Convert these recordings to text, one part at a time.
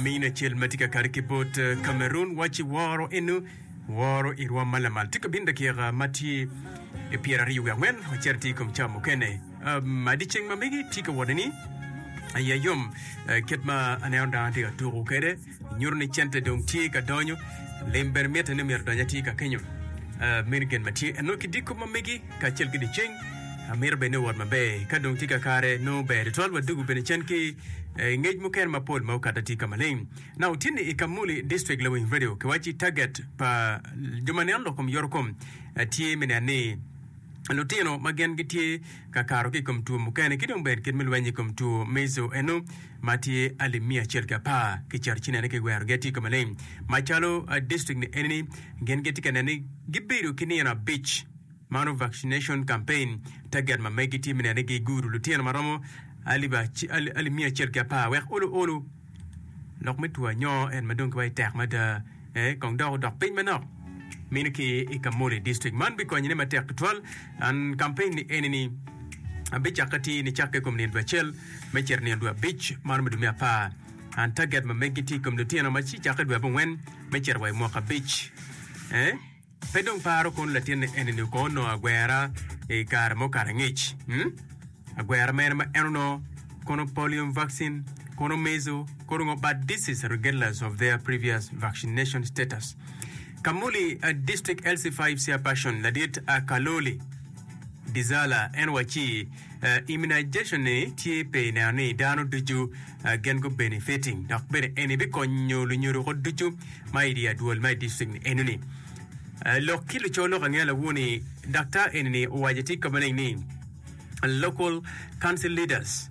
Mina chel matika karikibot Cameroon wachi waro enu waro irwa malamal tika binda kira mati piera riu gwen cherti kum chamu kene madicheng mamigi tika wadani ayayom ketma anaonda tika turu kede nyurni chente dong tika donyo lember meta nemir donya tika kenyo mirgen mati eno kidiko mamigi ka chel kidicheng amir bene wad mabe kadong tika kare no be de tolwa dugu bene chenki engage muken mapol mau kata tika maleng na utini ikamuli district lewing radio kiwachi target pa jumanian lokom yorkom tie menane lutino magen gitie kakaro ki komtu mukene kidong ben kidmel wanyi komtu mezo eno mati alimia chelka pa kicharchina ne kegwer geti kamaleng machalo district ni eneni gen geti kanani gibiru kiniana beach Mano vaccination campaign target ma megiti menane gi guru lutino maromo alimia chelka pa wek olu lok mitwa nyo en madong kwai tak mada kong dok pin manok miniki ikamole district man bi ko nyine matek twal an campaign ni eneni abechakati ni chakke kom ni dwachel mecher ni ndwa beach man mudumia pa an target ma megiti kom lutino ma chi chakke dwa bwen mecher wai mo ka beach pedong paro kon latine eneni ko no agwera kar mo karangich agwera men ma eno kono polio vaccine kono mezo kono but this is regardless of their previous vaccination status Kamuli district LC5 sia passion ladit Kaloli Dizala enwachi immunization ne TP na ne dano duju gengo benefiting dak bere eni be konyo lunyoro duju my dia dual my district eneni lo kilo cholo ngela woni doctor eneni wajeti kamane ni local council leaders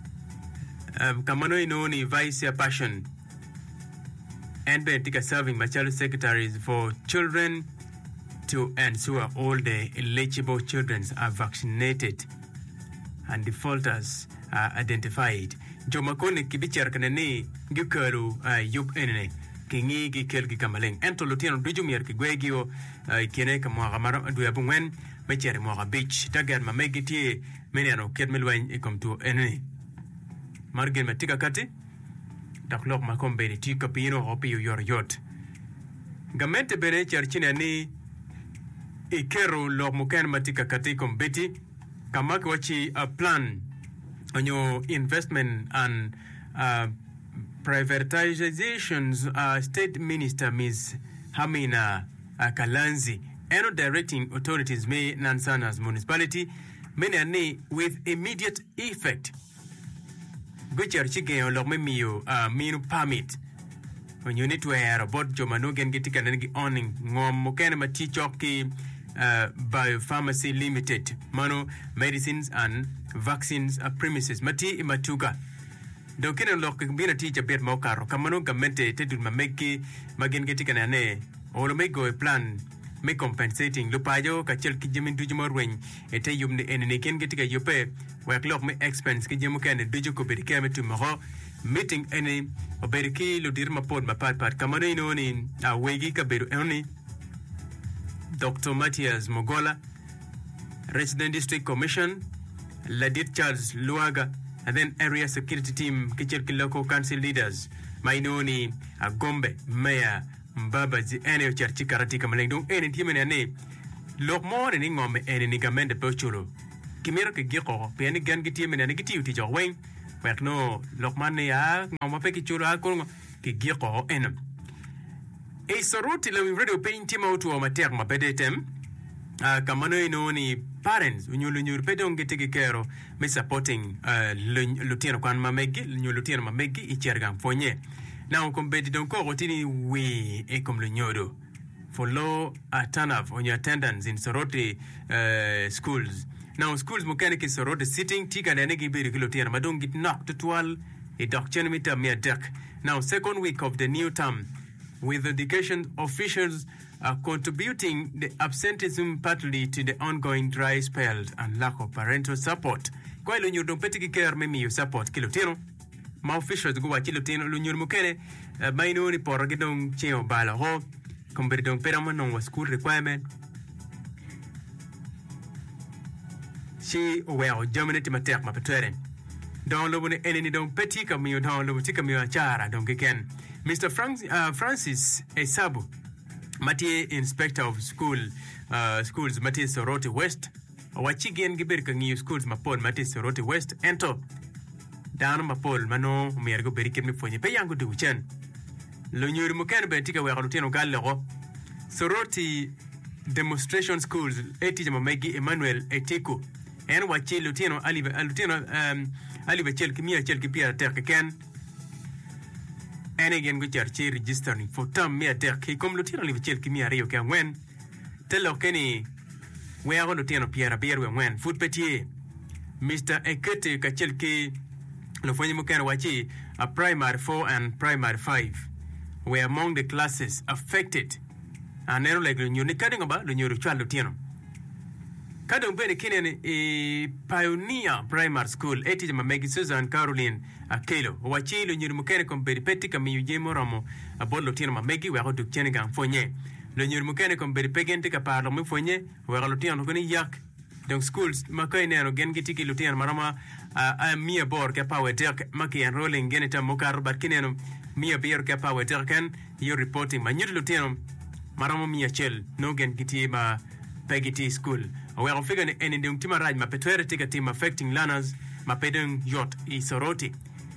kamano ino ni vice passion and Bentica serving Machalo secretaries for children to ensure all the eligible children are vaccinated and defaulters are identified. Jomakone kibichar kanani gukuru yup enene kingi gikelgi kamaleng ento lutino dujumier kigwegio kene kama gamara duyabungwen mechere mo beach tagar mamegiti meniano ketmelwain ikomtu enene margen matika kati daklok makombe ni tika pino hopi yor yot gamente bene charchina ni ikero lok muken matika kati kombeti kama kwachi a plan on your investment and privatizations state minister Ms. Hamina Kalanzi and directing authorities may Nansanas municipality many with immediate effect Guchar chige lok me mio minu permit when you need to air about jomano gen gitika nangi owning ngom mokene mati chokki biopharmacy limited mano medicines and vaccines premises mati imatuga dokene lok bina teacher bet mokaro kamano gamente tedul mameki magen gitika nane olo mego plan me compensating lupayo kachel kijimin dujumor wen ete yumne enene ken gitika yope wek lok me expense kijimu ken duju ko berike metu mo meeting ene oberiki ludir mapod mapat kamano ino ni wegi ka beru eni Dr. Matthias Mogola Resident District Commission Ladit Charles Luaga and then area security team kichel local council leaders mainoni Gombe Mayor Mbaba zi ene charchi karati kamaleng dong ene timene ne lok mo ne ngome ene ni gamende pochulo kimero ke giko pe ene gan giti mene ne giti uti joweng wek no lok man ne ya ngoma pe kichulo akon ke giko ene e soroti le radio pe intima utu o mater ma pedetem kamano ino ni parents unyulu pedong giti kero me supporting lutino kwan mamegi lutino mamegi ichergam fonye Now, compared to Kotini, we a communiodo for low turnout on your attendance in Soroti schools. Now, schools mechanic is Soroti sitting, Tika and Enegi Birikilotian, Madong get knocked to 12 a doctor mere deck. Now, second week of the new term, with education officials contributing the absenteeism partly to the ongoing dry spells and lack of parental support. While you don't particularly care, maybe you support Kilotino. Ma officials go watchilo tino lunyur mukene maino ni poragidong cheo bala ho komberidong peramano was school requirement si well germinate matek ma peteren don lo ne eneni don peti ka mi don lo tika mi achara don ken Mr. Francis Esabu Mati Inspector of Schools Mati Soroti West wachigen giber ka ngiyo schools mapol Mati Soroti West ento dano mapol mano miergo beriket mi fonye pe yango duchen lo nyuri muken be tika we galuteno gallo Soroti Demonstration Schools eti Mamegi Emmanuel Etiko en wachi luteno alibe chel kimia chel kipia tek ken en again go charchi registering for tam mia tek kom luteno alibe chel kimia rio kan wen telo keni we ago luteno piera bier wen foot petie Mr. Ekete ka chel ki lo fonye muken wachi a primary 4 and primary 5 were among the classes affected and then like lo nyuni kadinga ba lo nyuru chwa luteno Kadong bene kinen Pioneer Primary School eti Mamegi Susan Caroline Akelo wachi lo nyuri mukene komberi peti kami yuje moromo abolo tino Mamegi wa goduk chene gang fonye lo nyuri mukene komberi pegente ka parlo mu fonye wa galotino koni yak donc schools makai neno gen gitiki lutino marama a mia bor ke power tek maki enrolling geneta mokar bat kineno mia bier ke power tek you reporting manyuri lutino marama mia chel no gen giti ma Pegiti School. We are figuring any Tima Raj, my petwere team affecting learners, my pedung yacht is Soroti.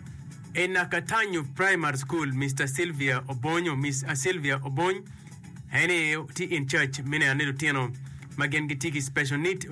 In Nakatanyo Primary School, Mr. Sylvia Obonyo, Miss Sylvia Obonyo, any in church, many a Lutino, Magen Gitiki special need,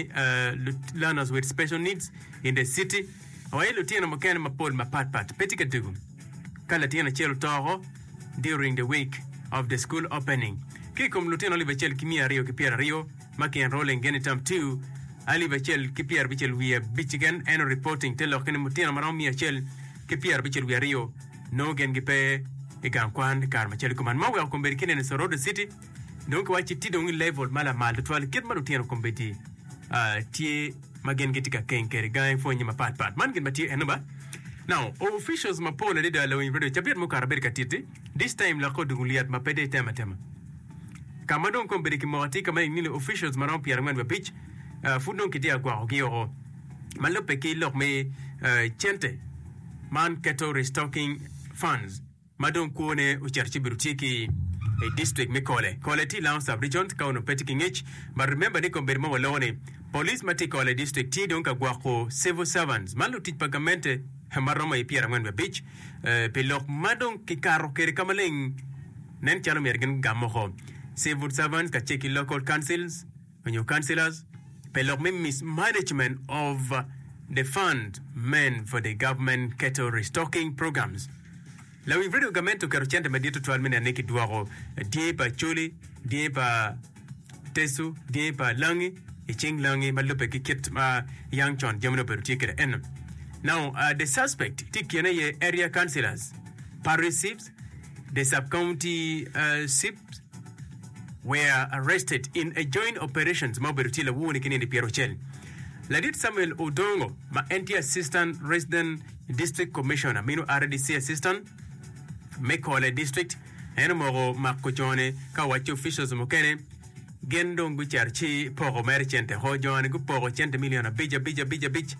learners with special needs in the city. Or Lutino Mokan Mapol, my pat, Petikadu. Kalatina Chelo Toro during the week of the school opening. Kikom Lutino Livachel Kimia Rio Kipiera Rio, Maki enrolling Genitam 2, Ali Bachel Kipier Bichel we are Bichigan and reporting Telokin Mutina Maramia Chel Kipier Bichel we Rio, no Gen Gipe, Egan Kwan, Carmachel Command Mawa Combekin and Soroda City, don't watch it Tidong level Malamal to 12 Kid Malutino Combeti, T. Magen Gitika Ken Kerry Guy for Yama Pat, Mangin Mati Enaba. Now, officials Mapona did allow in Japet Mukaraberka Titi, this time Lako Duliat Mapede Tematema. Kamadon Komberiki Morati kama nili officials maran Pierre Beach fudon kitia kwa ogio malope ki lok me chente man keto restocking funds madon kuone ucharchi birutiki a district me kole ti lance of region kauno petiking h but remember ni komberima walone police mati kole district ti donc agwako civil servants maluti pagamente hamaroma e Pierre Beach pelok madon ki karo kere kamaleng nen chalo mergen gamoho civil servants can check in local councils, when your councillors, pelok mismanagement of the fund meant for the government cattle restocking programs. La we video government to karochente medito 12 minutes neki duaro die pa chuli, die pa tesu, die pa langi, iching langi malupe kikit ma young chon jamuno perutikere en. Now the suspect tikiene ye area councillors, parish SIPs, the sub-county SIPs were arrested in a joint operations Maberutila Wunikin in the Pierochel. Ladit Samuel Odongo, my NT Assistant Resident District Commissioner, Mino RDC Assistant, Mekole District, and Moro Makojone, Kawachi officials Mokene, Gendong Gucharchi, Poro Merchant, Hojon, Guporo, 10 million, a bija.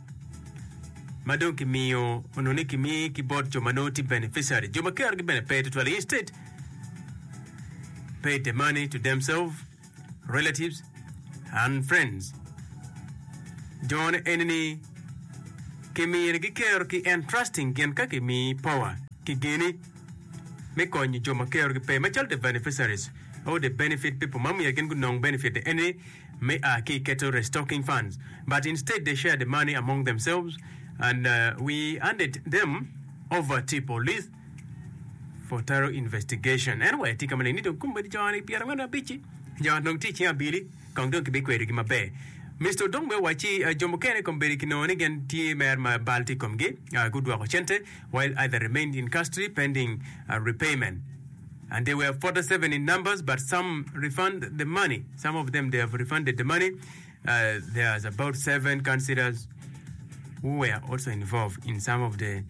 Madonki mio, Ononiki mi, Kibot Jomanoti beneficiary, Jomakar benefit to the estate. Paid the money to themselves, relatives, and friends. John Enemy Kimi Care ki entrusting Genkaki me power. Kigini Mekonyi Jomakar pay much the beneficiaries. Or the benefit people, Mammy again good non benefit the any may ki cattle restocking funds. But instead they share the money among themselves and we handed them over to police for thorough investigation. Anyway, tikamani nito kumbadi jawani Pierre Bichi. Jawan nong teaching a Billy, Kongdon Kibikweri Gimabe. Mr. Dongbe Wachi, Jomokene Komberikino again, T. Merma Balti Komge, good Wakochente, while either remained in custody pending repayment. And they were 47 in numbers, but some refund the money. Some of them, they have refunded the money. There's about 7 councillors who were also involved in some of the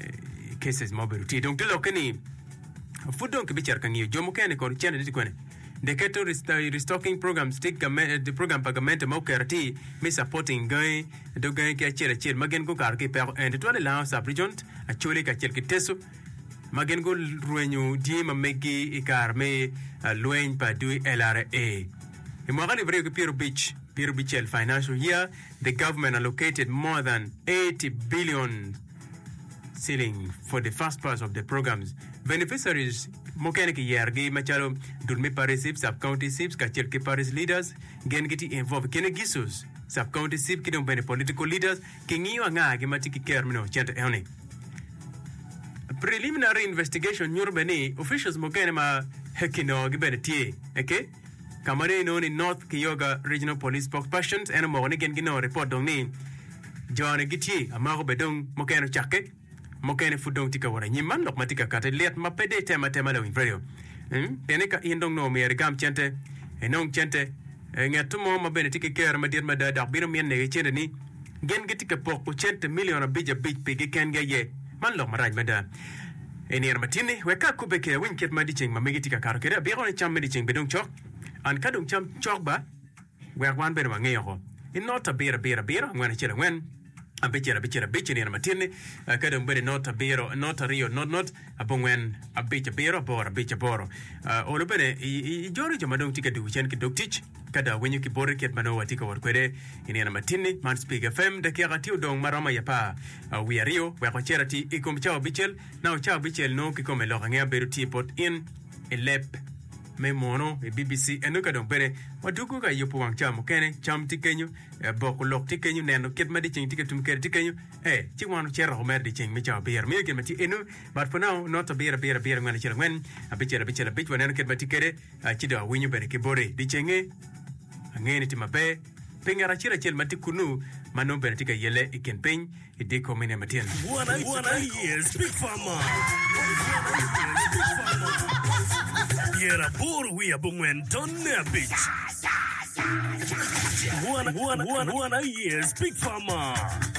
cases Moberuti. Donc, Delokeni, Fudon Kibichar Kangi, Jomokene Korchene Dikone, the cattle restocking program stick the program pagament mo kerti me supporting gai do gai ke chere magen go kar ke per and to la sub region a chole ka cher kiteso magen go ruenyu di ma megi ikar me luen pa du LRA e mo gani bre ko Piero Beach financial year the government allocated more than 80 billion ceiling for the first part of the programs. Beneficiaries mokene ki yergi machalo dulme parisip sub county sips ka cherke paris leaders gen geti involved kene gisus sub county sip kidon bene political leaders kingi wanga ge matiki kermino chente ene preliminary investigation nyurbeni officials mokene ma hekino ge bene tie okay kamare no ni North Kiyoga regional police spokesperson ene mo ne gen gino report dong ni John giti amago bedong mokene chake mokene fudong tika wara nyiman lok matika kate liat mapede tema la winfredo tene ka indong no me gam chente enong chente ngatumo mabene tika ker madir madada bino mien ne chente ni gen gitika pok chente million bija big pig ken ga ye man lok maraj mada enir matini weka kubeke winket madiching mamegitika karokere biro ne cham mediching bedong chok an kadung cham chok ba wan bere wangeyo in not a bira ngwana chela ngwen a bichera ni matini kadang bere not a biro not a rio not abongwen a bicha biro boro olo bere I jori jamadong tika du chen ki dok teach kada wenyu ki bore ket mano watika warkwede ini na matini man speak FM da kia tiu dong marama yapa we rio we ko cherati ikom chao bichel no ki kom lo ngea beru ti pot in elep me mono e BBC eno kadong bere waduku ka yopo wang cham kene cham tikenyu boko lok tikenyu neno ket madi ching tiketum ker tikenyu chingwano chera homer di ching me chao beer me ket mati eno but for now not a beer ngwana chera ngwen a bichera bich waneno ket mati kere chido winyu bere ke bore di chenge ngene timabe pengara chira chel mati kunu mano bere tika yele iken peng idiko mene matien Wanna hear Speak Farmer. Yera bor we abungwen tonne bitch. Wanna hear Speak Farmer.